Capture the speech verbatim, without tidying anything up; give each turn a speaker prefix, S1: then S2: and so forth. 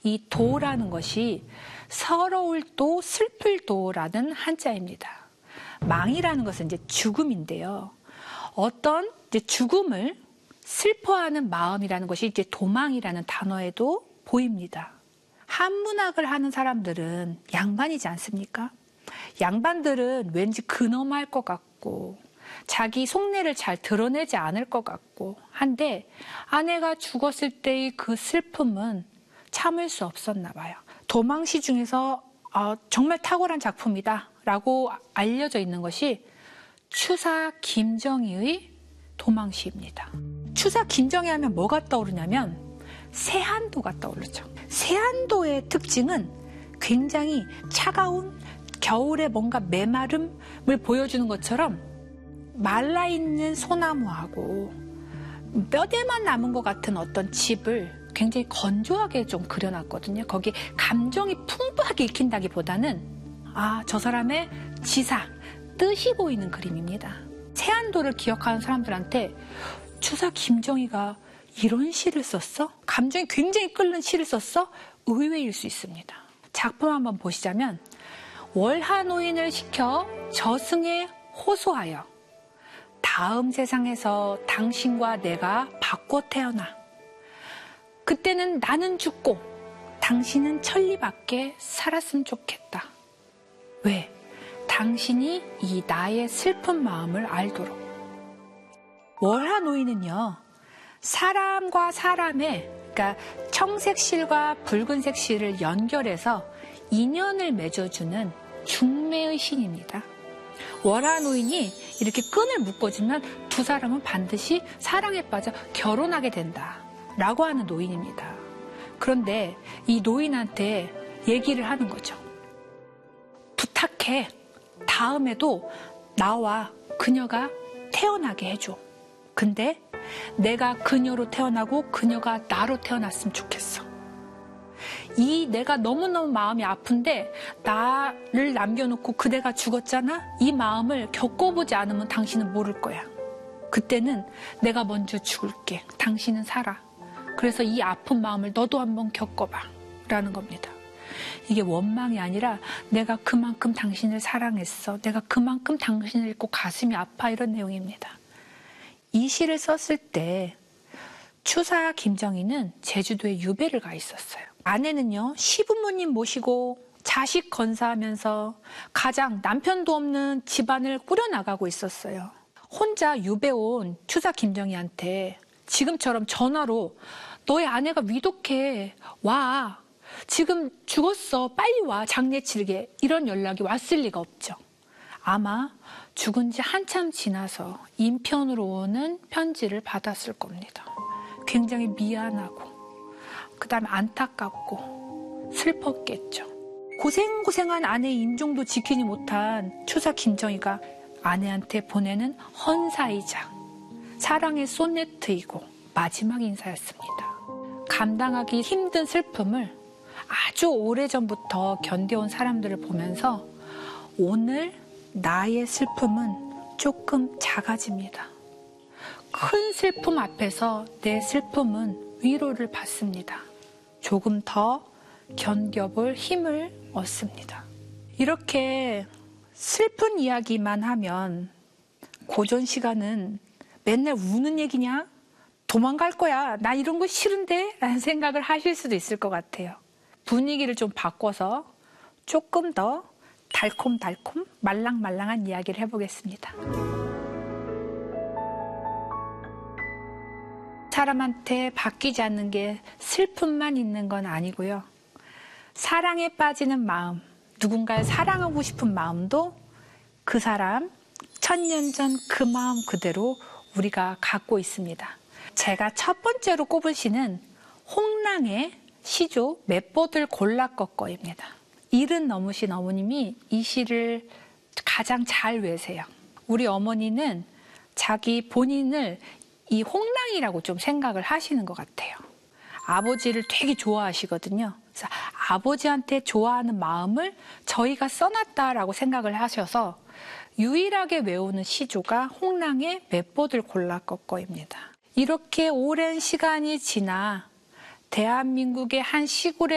S1: 이 도라는 것이 서러울 도, 슬플 도라는 한자입니다. 망이라는 것은 이제 죽음인데요. 어떤 이제 죽음을 슬퍼하는 마음이라는 것이 이제 도망이라는 단어에도 보입니다. 한문학을 하는 사람들은 양반이지 않습니까? 양반들은 왠지 근엄할 것 같고 자기 속내를 잘 드러내지 않을 것 같고 한데 아내가 죽었을 때의 그 슬픔은 참을 수 없었나 봐요. 도망시 중에서 어, 정말 탁월한 작품이다 라고 알려져 있는 것이 추사 김정희의 도망시입니다. 추사 김정희 하면 뭐가 떠오르냐면 세안도가 떠오르죠. 세안도의 특징은 굉장히 차가운 겨울에 뭔가 메마름을 보여주는 것처럼 말라있는 소나무하고 뼈대만 남은 것 같은 어떤 집을 굉장히 건조하게 좀 그려놨거든요. 거기 감정이 풍부하게 익힌다기보다는 아, 저 사람의 지사, 뜻이 보이는 그림입니다. 세안도를 기억하는 사람들한테 추사 김정희가 이런 시를 썼어? 감정이 굉장히 끓는 시를 썼어? 의외일 수 있습니다. 작품 한번 보시자면 월하노인을 시켜 저승에 호소하여 다음 세상에서 당신과 내가 바꿔 태어나 그때는 나는 죽고 당신은 천리밖에 살았으면 좋겠다. 왜? 당신이 이 나의 슬픈 마음을 알도록. 월하노인은요, 사람과 사람의, 그러니까 청색 실과 붉은색 실을 연결해서 인연을 맺어주는 중매의 신입니다. 월하노인이 이렇게 끈을 묶어주면 두 사람은 반드시 사랑에 빠져 결혼하게 된다 라고 하는 노인입니다. 그런데 이 노인한테 얘기를 하는 거죠. 부탁해. 다음에도 나와 그녀가 태어나게 해줘. 근데 내가 그녀로 태어나고 그녀가 나로 태어났으면 좋겠어. 이 내가 너무너무 마음이 아픈데 나를 남겨놓고 그대가 죽었잖아? 이 마음을 겪어보지 않으면 당신은 모를 거야. 그때는 내가 먼저 죽을게. 당신은 살아. 그래서 이 아픈 마음을 너도 한번 겪어봐. 라는 겁니다. 이게 원망이 아니라 내가 그만큼 당신을 사랑했어. 내가 그만큼 당신을 잊고 가슴이 아파. 이런 내용입니다. 이 시를 썼을 때 추사 김정희는 제주도에 유배를 가 있었어요. 아내는요, 시부모님 모시고 자식 건사하면서 가장 남편도 없는 집안을 꾸려나가고 있었어요. 혼자 유배 온 추사 김정희한테 지금처럼 전화로 너의 아내가 위독해. 와. 지금 죽었어. 빨리 와. 장례 치르게. 이런 연락이 왔을 리가 없죠. 아마 죽은 지 한참 지나서 인편으로 오는 편지를 받았을 겁니다. 굉장히 미안하고 그 다음에 안타깝고 슬펐겠죠. 고생고생한 아내의 임종도 지키지 못한 추사 김정희가 아내한테 보내는 헌사이자 사랑의 소네트이고 마지막 인사였습니다. 감당하기 힘든 슬픔을 아주 오래전부터 견뎌온 사람들을 보면서 오늘 나의 슬픔은 조금 작아집니다. 큰 슬픔 앞에서 내 슬픔은 위로를 받습니다. 조금 더 견뎌볼 힘을 얻습니다. 이렇게 슬픈 이야기만 하면 고전 시가는 맨날 우는 얘기냐? 도망갈 거야. 나 이런 거 싫은데? 라는 생각을 하실 수도 있을 것 같아요. 분위기를 좀 바꿔서 조금 더 달콤달콤 말랑말랑한 이야기를 해보겠습니다. 사람한테 바뀌지 않는 게 슬픔만 있는 건 아니고요. 사랑에 빠지는 마음, 누군가를 사랑하고 싶은 마음도 그 사람 천년 전 그 마음 그대로 우리가 갖고 있습니다. 제가 첫 번째로 꼽은 시는 홍랑의 시조 맷보들 골라꺾어입니다. 일흔 넘으신 어머님이 이 시를 가장 잘 외세요. 우리 어머니는 자기 본인을 이 홍랑이라고 좀 생각을 하시는 것 같아요. 아버지를 되게 좋아하시거든요. 그래서 아버지한테 좋아하는 마음을 저희가 써놨다라고 생각을 하셔서 유일하게 외우는 시조가 홍랑의 맷보들 골라꺾어입니다. 이렇게 오랜 시간이 지나 대한민국의 한 시골에